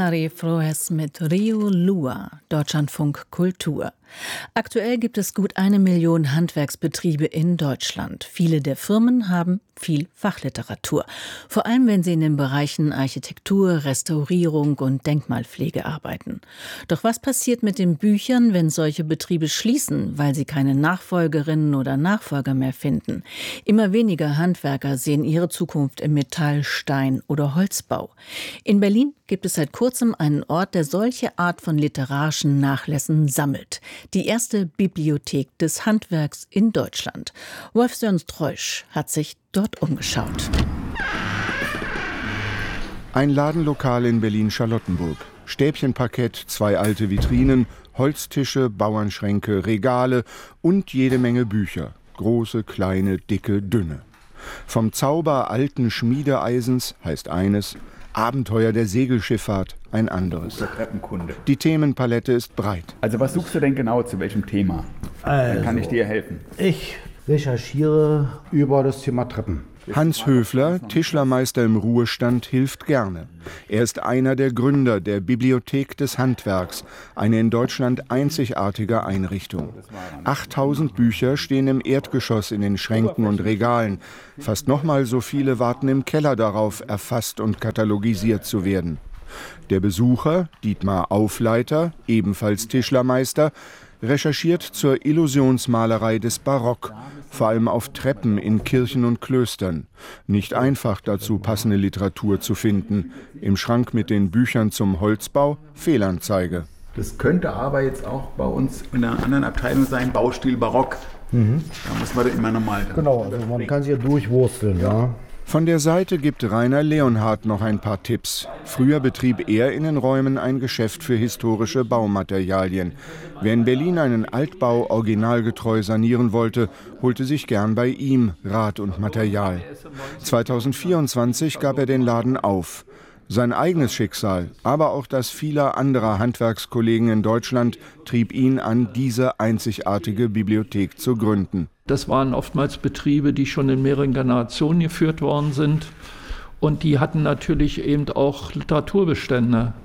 Mari Frohes mit Rio Lua, Deutschlandfunk Kultur. Aktuell gibt es gut 1 Million Handwerksbetriebe in Deutschland. Viele der Firmen haben viel Fachliteratur. Vor allem, wenn sie in den Bereichen Architektur, Restaurierung und Denkmalpflege arbeiten. Doch was passiert mit den Büchern, wenn solche Betriebe schließen, weil sie keine Nachfolgerinnen oder Nachfolger mehr finden? Immer weniger Handwerker sehen ihre Zukunft im Metall-, Stein- oder Holzbau. In Berlin gibt es seit kurzem einen Ort, der solche Art von literarischen Nachlässen sammelt. Die erste Bibliothek des Handwerks in Deutschland. Wolf-Sören Streusch hat sich dort umgeschaut. Ein Ladenlokal in Berlin-Charlottenburg. Stäbchenparkett, 2 alte Vitrinen, Holztische, Bauernschränke, Regale und jede Menge Bücher. Große, kleine, dicke, dünne. Vom Zauber alten Schmiedeeisens heißt eines, Abenteuer der Segelschifffahrt ein anderes. Treppenkunde. Die Themenpalette ist breit. Also was suchst du denn genau, zu welchem Thema? Dann kann ich dir helfen. Ich recherchiere über das Thema Treppen. Hans Höfler, Tischlermeister im Ruhestand, hilft gerne. Er ist einer der Gründer der Bibliothek des Handwerks, eine in Deutschland einzigartige Einrichtung. 8000 Bücher stehen im Erdgeschoss in den Schränken und Regalen. Fast nochmal so viele warten im Keller darauf, erfasst und katalogisiert zu werden. Der Besucher, Dietmar Aufleiter, ebenfalls Tischlermeister, recherchiert zur Illusionsmalerei des Barock, vor allem auf Treppen in Kirchen und Klöstern. Nicht einfach dazu passende Literatur zu finden. Im Schrank mit den Büchern zum Holzbau Fehlanzeige. Das könnte aber jetzt auch bei uns in einer anderen Abteilung sein, Baustil Barock. Da muss man dann immer nochmal... Genau, also man kann sich ja durchwursteln, ja. Von der Seite gibt Rainer Leonhardt noch ein paar Tipps. Früher betrieb er in den Räumen ein Geschäft für historische Baumaterialien. Wer in Berlin einen Altbau originalgetreu sanieren wollte, holte sich gern bei ihm Rat und Material. 2024 gab er den Laden auf. Sein eigenes Schicksal, aber auch das vieler anderer Handwerkskollegen in Deutschland trieb ihn an, diese einzigartige Bibliothek zu gründen. Das waren oftmals Betriebe, die schon in mehreren Generationen geführt worden sind. Und die hatten natürlich eben auch Literaturbestände.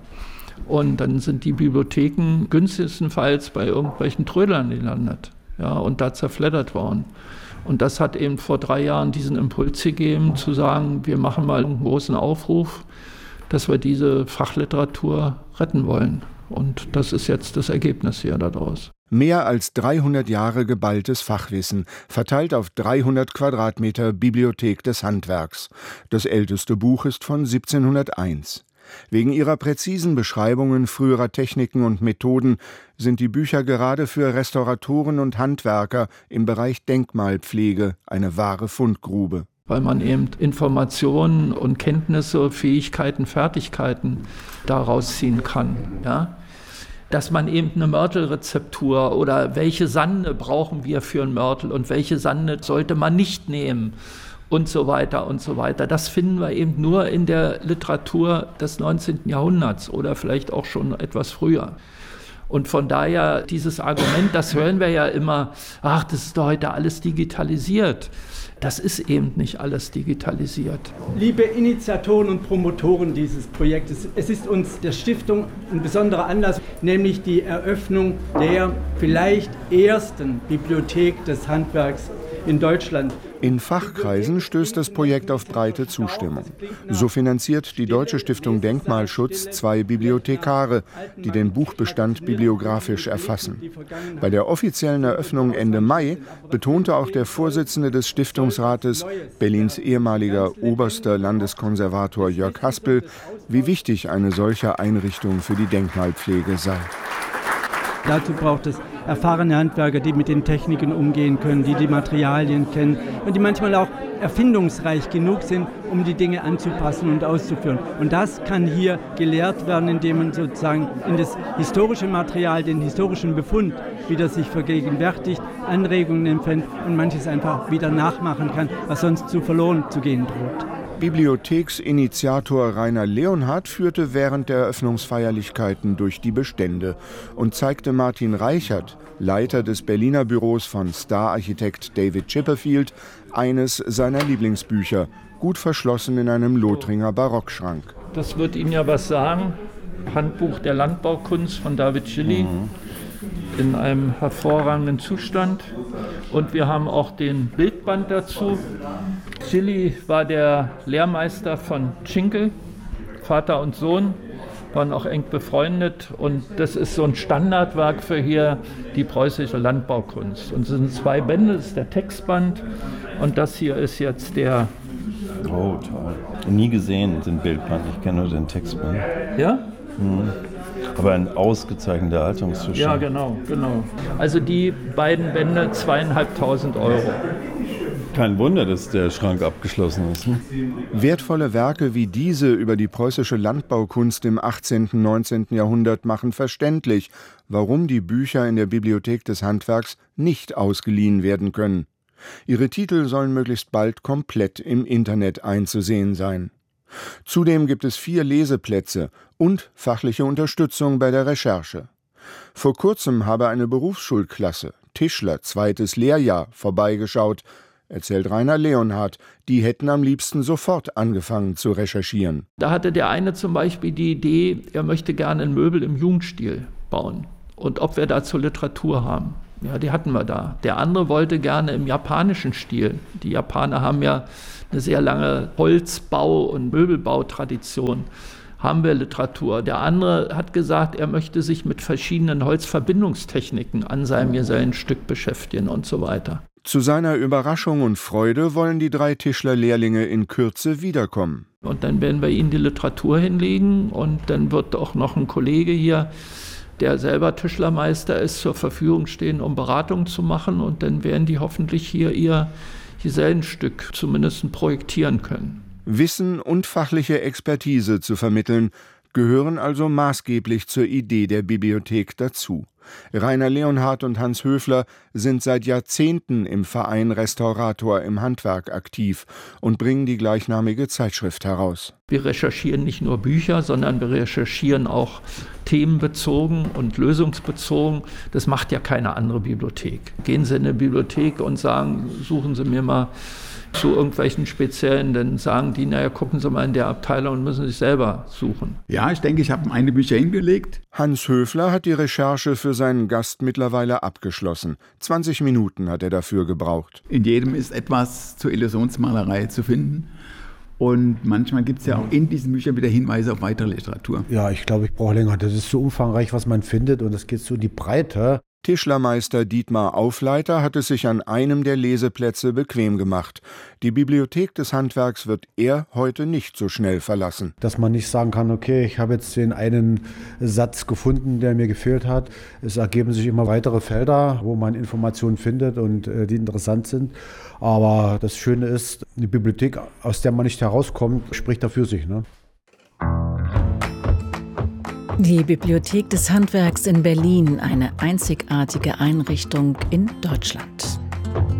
Und dann sind die Bibliotheken günstigstenfalls bei irgendwelchen Trödlern gelandet, ja, und da zerfleddert worden. Und das hat eben vor 3 Jahren diesen Impuls gegeben, zu sagen, wir machen mal einen großen Aufruf, dass wir diese Fachliteratur retten wollen. Und das ist jetzt das Ergebnis hier daraus. Mehr als 300 Jahre geballtes Fachwissen, verteilt auf 300 Quadratmeter Bibliothek des Handwerks. Das älteste Buch ist von 1701. Wegen ihrer präzisen Beschreibungen früherer Techniken und Methoden sind die Bücher gerade für Restauratoren und Handwerker im Bereich Denkmalpflege eine wahre Fundgrube. Weil man eben Informationen und Kenntnisse, Fähigkeiten, Fertigkeiten daraus ziehen kann. Ja? Dass man eben eine Mörtelrezeptur oder welche Sande brauchen wir für einen Mörtel und welche Sande sollte man nicht nehmen und so weiter und so weiter. Das finden wir eben nur in der Literatur des 19. Jahrhunderts oder vielleicht auch schon etwas früher. Und von daher dieses Argument, das hören wir ja immer, ach, das ist doch heute alles digitalisiert. Das ist eben nicht alles digitalisiert. Liebe Initiatoren und Promotoren dieses Projektes, es ist uns der Stiftung ein besonderer Anlass, nämlich die Eröffnung der vielleicht ersten Bibliothek des Handwerks in Deutschland. In Fachkreisen stößt das Projekt auf breite Zustimmung. So finanziert die Deutsche Stiftung Denkmalschutz 2 Bibliothekare, die den Buchbestand bibliografisch erfassen. Bei der offiziellen Eröffnung Ende Mai betonte auch der Vorsitzende des Stiftungsrates, Berlins ehemaliger oberster Landeskonservator Jörg Haspel, wie wichtig eine solche Einrichtung für die Denkmalpflege sei. Dazu braucht es erfahrene Handwerker, die mit den Techniken umgehen können, die die Materialien kennen und die manchmal auch erfindungsreich genug sind, um die Dinge anzupassen und auszuführen. Und das kann hier gelehrt werden, indem man sozusagen in das historische Material, den historischen Befund wieder sich vergegenwärtigt, Anregungen empfängt und manches einfach wieder nachmachen kann, was sonst zu verloren zu gehen droht. Bibliotheksinitiator Rainer Leonhardt führte während der Eröffnungsfeierlichkeiten durch die Bestände und zeigte Martin Reichert, Leiter des Berliner Büros von Star-Architekt David Chipperfield, eines seiner Lieblingsbücher, gut verschlossen in einem Lothringer Barockschrank. Das wird Ihnen ja was sagen. Handbuch der Landbaukunst von David Gilly in einem hervorragenden Zustand. Und wir haben auch den Bildband dazu. Gilly war der Lehrmeister von Schinkel, Vater und Sohn, waren auch eng befreundet. Und das ist so ein Standardwerk für hier die preußische Landbaukunst. Und es sind 2 Bände, das ist der Textband und das hier ist jetzt der... Oh, toll. Nie gesehen, den Bildband, ich kenne nur den Textband. Ja? Aber ein ausgezeichneter Haltungszustand. Ja, genau. Also die beiden Bände 2.500 €. Kein Wunder, dass der Schrank abgeschlossen ist. Ne? Wertvolle Werke wie diese über die preußische Landbaukunst im 18. und 19. Jahrhundert machen verständlich, warum die Bücher in der Bibliothek des Handwerks nicht ausgeliehen werden können. Ihre Titel sollen möglichst bald komplett im Internet einzusehen sein. Zudem gibt es 4 Leseplätze und fachliche Unterstützung bei der Recherche. Vor kurzem habe eine Berufsschulklasse, Tischler, 2. Lehrjahr, vorbeigeschaut, erzählt Rainer Leonhardt. Die hätten am liebsten sofort angefangen zu recherchieren. Da hatte der eine zum Beispiel die Idee, er möchte gerne ein Möbel im Jugendstil bauen und ob wir dazu Literatur haben. Ja, die hatten wir da. Der andere wollte gerne im japanischen Stil. Die Japaner haben ja eine sehr lange Holzbau- und Möbelbautradition. Haben wir Literatur. Der andere hat gesagt, er möchte sich mit verschiedenen Holzverbindungstechniken an seinem Gesellenstück beschäftigen und so weiter. Zu seiner Überraschung und Freude wollen die 3 Tischlerlehrlinge in Kürze wiederkommen. Und dann werden wir ihnen die Literatur hinlegen und dann wird auch noch ein Kollege hier, der selber Tischlermeister ist, zur Verfügung stehen, um Beratungen zu machen. Und dann werden die hoffentlich hier ihr Gesellenstück zumindest projektieren können. Wissen und fachliche Expertise zu vermitteln, gehören also maßgeblich zur Idee der Bibliothek dazu. Rainer Leonhardt und Hans Höfler sind seit Jahrzehnten im Verein Restaurator im Handwerk aktiv und bringen die gleichnamige Zeitschrift heraus. Wir recherchieren nicht nur Bücher, sondern wir recherchieren auch themenbezogen und lösungsbezogen. Das macht ja keine andere Bibliothek. Gehen Sie in eine Bibliothek und sagen, suchen Sie mir mal zu irgendwelchen speziellen, dann sagen die, naja, gucken Sie mal in der Abteilung und müssen sich selber suchen. Ja, ich denke, ich habe meine Bücher hingelegt. Hans Höfler hat die Recherche für seinen Gast mittlerweile abgeschlossen. 20 Minuten hat er dafür gebraucht. In jedem ist etwas zur Illusionsmalerei zu finden. Und manchmal gibt es ja auch in diesen Büchern wieder Hinweise auf weitere Literatur. Ja, ich glaube, ich brauche länger. Das ist so umfangreich, was man findet, und es geht so in die Breite. Tischlermeister Dietmar Aufleiter hat es sich an einem der Leseplätze bequem gemacht. Die Bibliothek des Handwerks wird er heute nicht so schnell verlassen. Dass man nicht sagen kann, okay, ich habe jetzt den einen Satz gefunden, der mir gefehlt hat. Es ergeben sich immer weitere Felder, wo man Informationen findet und die interessant sind. Aber das Schöne ist, eine Bibliothek, aus der man nicht herauskommt, spricht da für sich, ne? Die Bibliothek des Handwerks in Berlin, eine einzigartige Einrichtung in Deutschland.